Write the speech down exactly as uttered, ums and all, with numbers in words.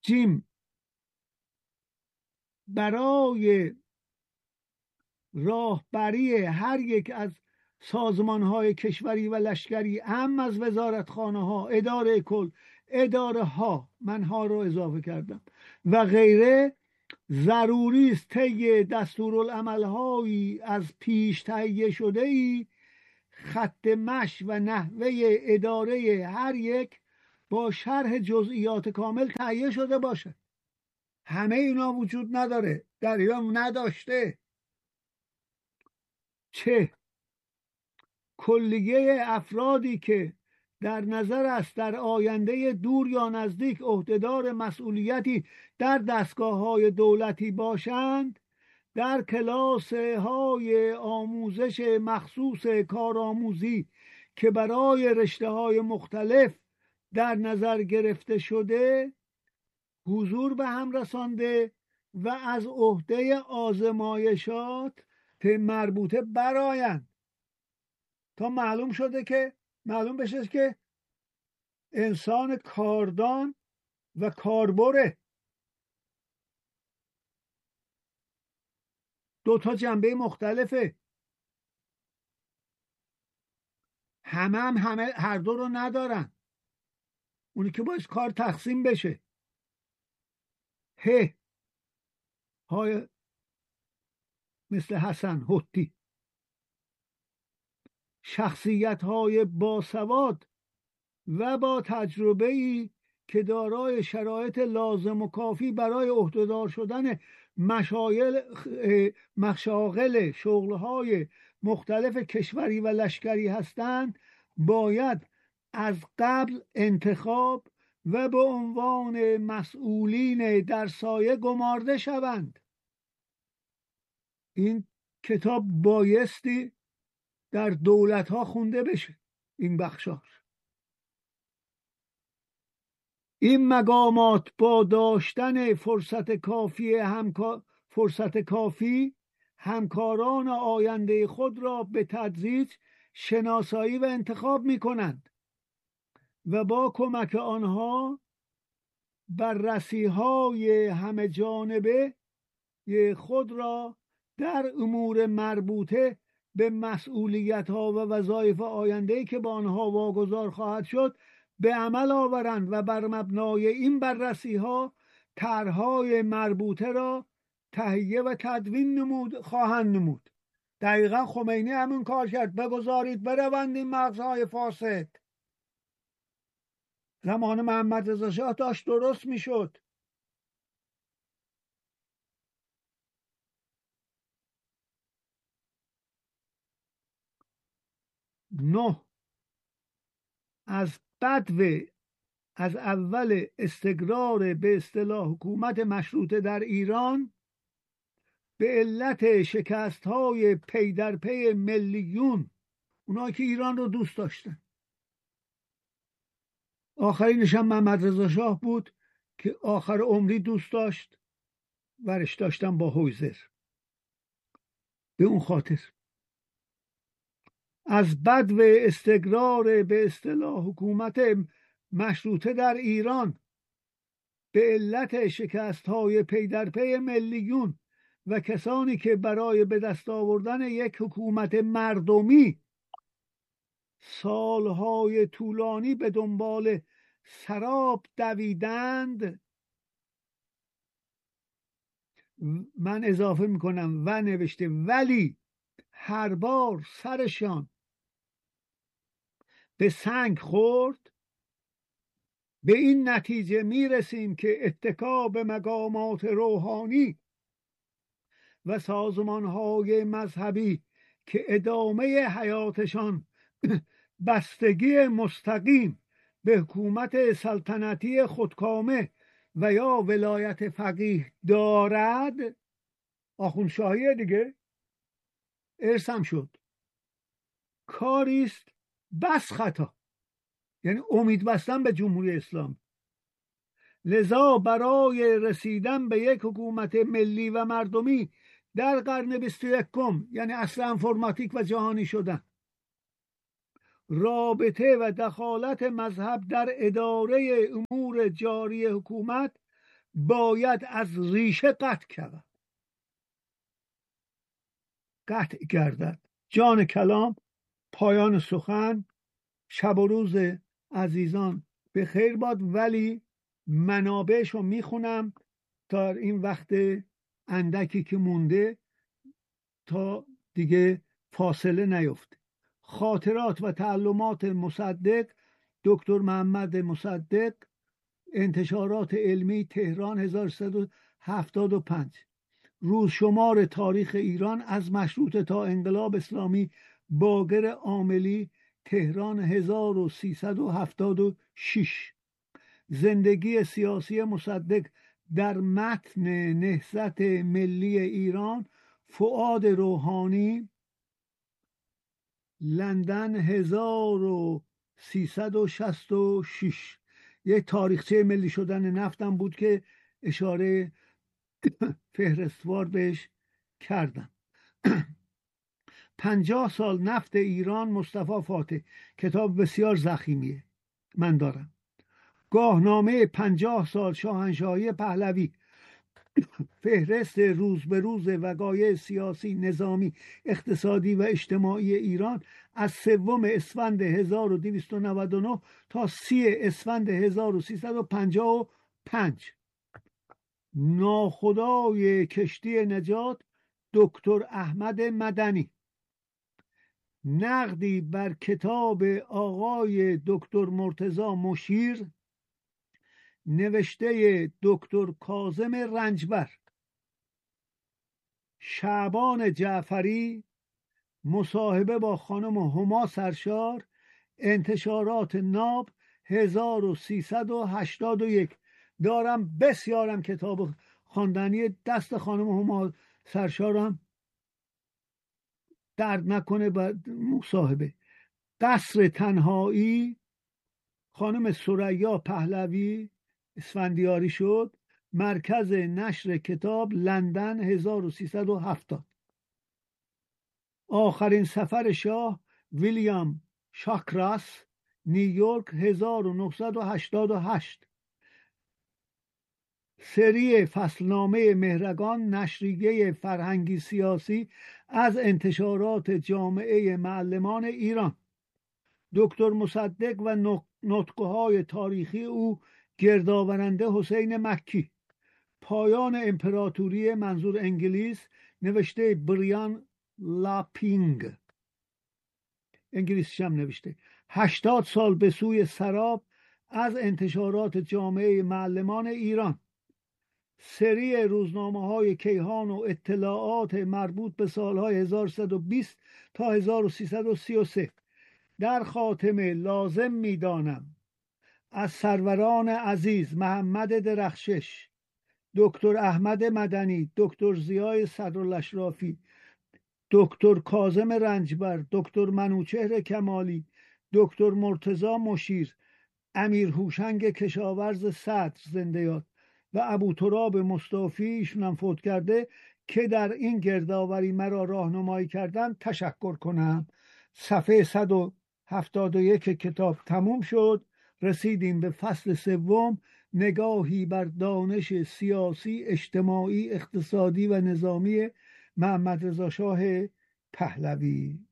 جیم برای راهبری هر یک از سازمان‌های کشوری و لشکری، هم از وزارتخانه ها، اداره کل، اداره ها، من ها رو اضافه کردم و غیره، ضروری است طی دستورالعمل هایی از پیش تهیه شده ای خط مشی و نحوه اداره هر یک با شرح جزئیات کامل تهیه شده باشه. همه اینا وجود نداره، در ایران نداشته. چه کلیه افرادی که در نظر است در آینده دور یا نزدیک عهدهدار مسئولیتی در دستگاه‌های دولتی باشند، در کلاس های آموزش مخصوص کارآموزی که برای رشته های مختلف در نظر گرفته شده حضور به هم رسانده و از عهده آزمایشات مربوطه برآیند تا معلوم شده که معلوم بشه که انسان کاردان و کاربره دو تا جنبه مختلفه. همه هم همه هر دو رو ندارن. اونی که باید کار تقسیم بشه. ه های مثل حسن حتی، شخصیت های باسواد و با تجربه‌ای که دارای شرایط لازم و کافی برای عهدهدار شدن مشاغل مشاغل شغل‌های مختلف کشوری و لشکری هستند باید از قبل انتخاب و به عنوان مسئولین در سایه گمارده شوند. این کتاب بایستی در دولت‌ها خونده بشه. این بخشار این مقامات با داشتن فرصت کافی همکار فرصت کافی همکاران آینده خود را به تدریج شناسایی و انتخاب می کنند و با کمک آنها بررسی‌های همه جانبه خود را در امور مربوطه به مسئولیت‌ها و وظایف آینده‌ای که با آنها واگذار خواهد شد به عمل آورند و بر مبنای این بررسی‌ها طرح‌های مربوطه را تهیه و تدوین نمود خواهند نمود. دقیقا خمینی همون کار کرد. بگذارید بروند این مغزهای فاسد. زمان محمد رضا شاه داشت درست میشد. نه، از بدو از اول استقرار به اصطلاح حکومت مشروطه در ایران به علت شکست های پی در پی ملیون، اونایی که ایران رو دوست داشتن، آخرینش هم محمد رضا شاه بود که آخر عمری دوست داشت ورش داشتن با هویزر. به اون خاطر از بدو استقرار به اصطلاح حکومت مشروطه در ایران به علت شکست های پی در پی ملیون و کسانی که برای به دست آوردن یک حکومت مردمی سالهای طولانی به دنبال سراب دویدند، من اضافه میکنم و نوشته ولی هر بار سرشان به سنگ خورد، به این نتیجه میرسیم که اتکا به مقامات روحانی و سازمانهای مذهبی که ادامه حیاتشان بستگی مستقیم به حکومت سلطنتی خودکامه و یا ولایت فقیه دارد، آخوندشاهی دیگه ارسم شد، کاریست بس خطا، یعنی امید بستن به جمهوری اسلامی. لذا برای رسیدن به یک حکومت ملی و مردمی در قرن بیست و یکم، یعنی عصر انفرماتیک و جهانی شدن، رابطه و دخالت مذهب در اداره امور جاری حکومت باید از ریشه قطع کرد قطع گردد. جان کلام، پایان سخن. شب و روز عزیزان به خیر باد. ولی منابعش رو میخونم تا این وقت اندکی که مونده تا دیگه فاصله نیفته. خاطرات و تعلمات مصدق، دکتر محمد مصدق، انتشارات علمی، تهران هزار و سیصد و هفتاد و پنج. روزشمار تاریخ ایران از مشروطه تا انقلاب اسلامی، باقر عاملی، تهران هزار و سیصد و هفتاد و شش. زندگی سیاسی مصدق در متن نهضت ملی ایران، فؤاد روحانی، لندن هزار و سیصد و شصت و شش. یک تاریخچه ملی شدن نفتم بود که اشاره فهرستوار بهش کردم. پنجاه سال نفت ایران، مصطفی فاتح، کتاب بسیار ضخیمیه، من دارم. گاهنامه پنجاه سال شاهنشاهی پهلوی، فهرست روز به روز وقایع سیاسی، نظامی، اقتصادی و اجتماعی ایران از سوم اسفند هزار و دویست و نود و نه تا سی اسفند هزار و سیصد و پنجاه و پنج. ناخدای کشتی نجات، دکتر احمد مدنی. نقدی بر کتاب آقای دکتر مرتضی مشیر، نوشته دکتر کاظم رنجبر. شعبان جعفری، مصاحبه با خانم هما سرشار، انتشارات ناب هزار و سیصد و هشتاد و یک. دارم بسیارم کتاب خواندنی. دست خانم هما سرشارم درد نکنه. بعد مصاحبه قصر تنهایی، خانم ثریا پهلوی، اسفندیاری شد، مرکز نشر کتاب، لندن هزار و سیصد و هفتاد. آخرین سفر شاه، ویلیام شاکراس، نیویورک هزار و نهصد و هشتاد و هشت. سری فصلنامه مهرگان، نشریه فرهنگی سیاسی از انتشارات جامعه معلمان ایران. دکتر مصدق و نطقهای تاریخی او، گردآورنده حسین مکی. پایان امپراتوری منظور انگلیس، نوشته بریان لاپینگ، انگلیسیش هم نوشته. هشتاد سال به سوی سراب از انتشارات جامعه معلمان ایران. سری روزنامه های کیهان و اطلاعات مربوط به سالهای هزار و سیصد و بیست تا هزار و سیصد و سی و سه. در خاتمه لازم می‌دانم از سروران عزیز محمد درخشش، دکتر احمد مدنی، دکتر ضیای صدرالاشرافی، دکتر کاظم رنجبر، دکتر منوچهر کمالی، دکتر مرتضی مشیر، امیر هوشنگ کشاورز صدر زنده یاد و ابو تراب مصطفی، ایشون هم فوت کرده، که در این گردآوری مرا راهنمایی کردن، تشکر کنم. صفحه صد و هفتاد و یک کتاب تموم شد. رسیدیم به فصل سوم، نگاهی بر دانش سیاسی، اجتماعی، اقتصادی و نظامی محمد رضا شاه پهلوی.